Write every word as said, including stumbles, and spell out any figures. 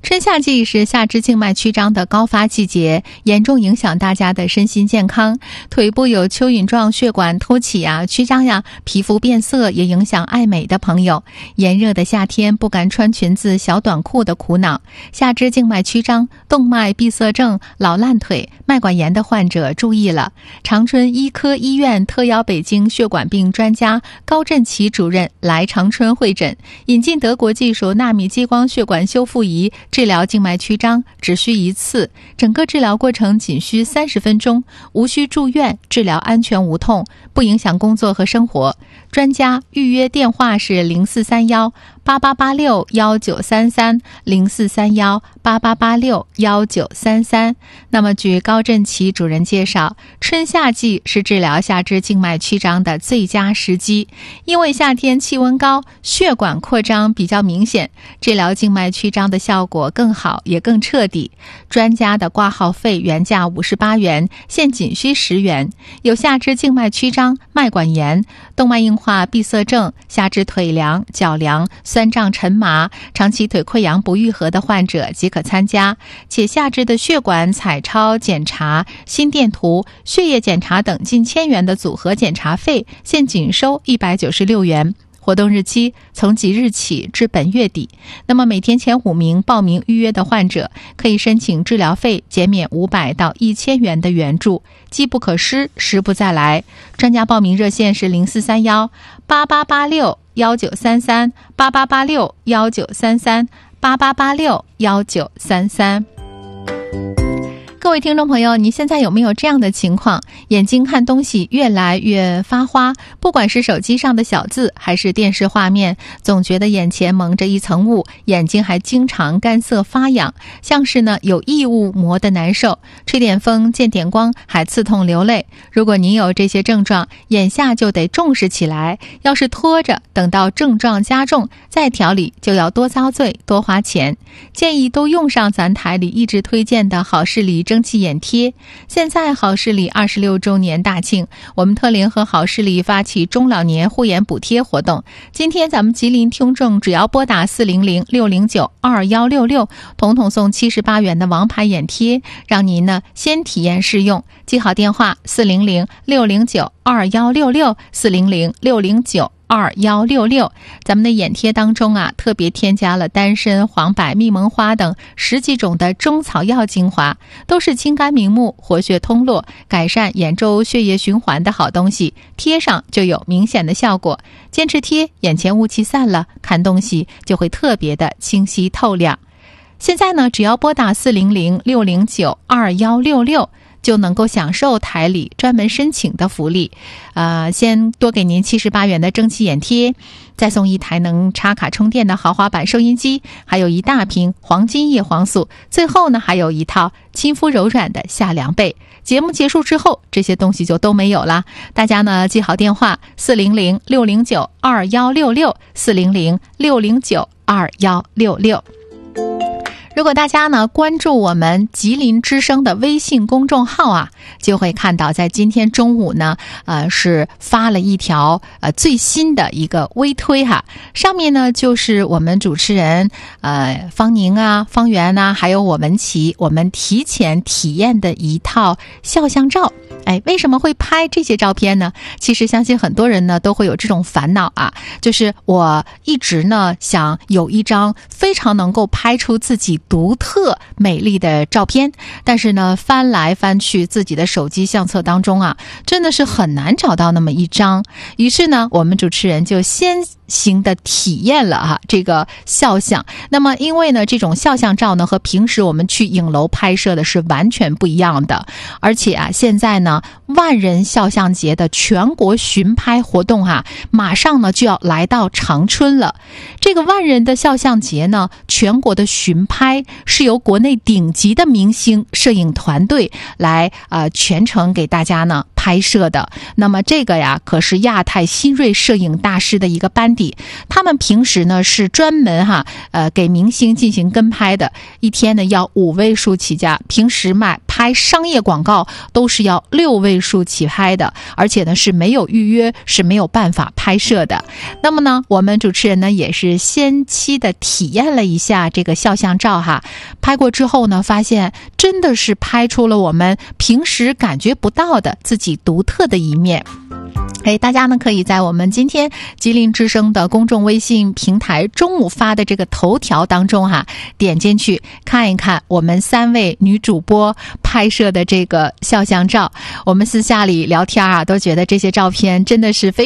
春夏季是下肢静脉曲张的高发季节，严重影响大家的身心健康。腿部有蚯蚓状血管凸起呀、曲张呀，皮肤变色也影响爱美的朋友。炎热的夏天不敢穿裙子、小短裤的苦恼。下肢静脉曲张、动脉闭塞症、老烂腿、脉管炎的患者注意了。长春医科医院特邀北京血管病专家高振奇主任来长春会诊，引进德国技术纳米激光血管修复仪治疗静脉曲张，只需一次，整个治疗过程仅需三十分钟，无需住院，治疗安全无痛，不影响工作和生活。专家预约电话是零四三幺八八八六幺九三三零四三幺八八八六幺九三三。那么据高振奇主任介绍，春夏季是治疗下肢静脉曲张的最佳时机，因为夏天气温高，血管扩张比较明显，治疗静脉曲张的效果更好也更彻底。专家的挂号费原价五十八元，现仅需十元。有下肢静脉曲张、脉管炎、动脉硬化闭塞症、下肢腿凉、脚凉、酸胀沉麻、长期腿溃疡不愈合的患者即可参加，且下肢的血管彩超检查、心电图、血液检查等近千元的组合检查费，现仅收一百九十六元。活动日期从即日起至本月底。那么每天前五名报名预约的患者可以申请治疗费减免五百到一千元的援助，机不可失，时不再来。专家报名热线是零四三幺八八八六幺九三三八八八六幺九三三八八八六幺九三三。各位听众朋友，你现在有没有这样的情况？眼睛看东西越来越发花，不管是手机上的小字还是电视画面，总觉得眼前蒙着一层雾，眼睛还经常干涩发痒，像是呢有异物磨得难受，吹点风见点光还刺痛流泪。如果您有这些症状，眼下就得重视起来，要是拖着等到症状加重再调理，就要多遭罪多花钱。建议都用上咱台里一直推荐的好视力蒸汽眼贴。现在好视力二十六周年大庆，我们特联合好视力发起中老年护眼补贴活动。今天咱们吉林听众只要拨打四零零六零九二幺六六，统统送七十八元的王牌眼贴，让您呢先体验试用。记好电话四零零六零九二幺六六四零零六零九二幺六六。咱们的眼贴当中啊，特别添加了丹参、黄柏、蜜蒙花等十几种的中草药精华，都是清肝明目、活血通络、改善眼周血液循环的好东西，贴上就有明显的效果。坚持贴，眼前雾气散了，看东西就会特别的清晰透亮。现在呢，只要拨打四零零六零九二幺六六，就能够享受台里专门申请的福利。呃，先多给您七十八元的蒸汽眼贴，再送一台能插卡充电的豪华版收音机，还有一大瓶黄金叶黄素，最后呢还有一套亲肤柔软的夏凉被。节目结束之后，这些东西就都没有了。大家呢记好电话四零零六零九二幺六六四零零六零九二幺六六。如果大家呢关注我们吉林之声的微信公众号啊，就会看到在今天中午呢，呃是发了一条呃最新的一个微推哈，上面呢就是我们主持人呃方宁啊、方圆啊，还有我们齐我们提前体验的一套肖像照。哎，为什么会拍这些照片呢？其实相信很多人呢都会有这种烦恼啊，就是我一直呢想有一张非常能够拍出自己独特美丽的照片，但是呢翻来翻去自己的手机相册当中啊，真的是很难找到那么一张。于是呢我们主持人就先行的体验了啊这个肖像。那么因为呢这种肖像照呢和平时我们去影楼拍摄的是完全不一样的，而且啊现在呢万人肖像节的全国巡拍活动啊马上呢就要来到长春了。这个万人的肖像节呢全国的巡拍是由国内顶级的明星摄影团队来呃全程给大家呢拍拍摄的。那么这个呀，可是亚太新锐摄影大师的一个班底，他们平时呢是专门哈呃给明星进行跟拍的，一天呢要五位数起价，平时卖拍商业广告都是要六位数起拍的，而且呢是没有预约是没有办法拍摄的。那么呢，我们主持人呢也是先期的体验了一下这个肖像照哈，拍过之后呢，发现真的是拍出了我们平时感觉不到的自己独特的一面。哎，大家呢可以在我们今天吉林之声的公众微信平台中午发的这个头条当中哈，点进去看一看我们三位女主播拍摄的这个肖像照。我们私下里聊天啊，都觉得这些照片真的是非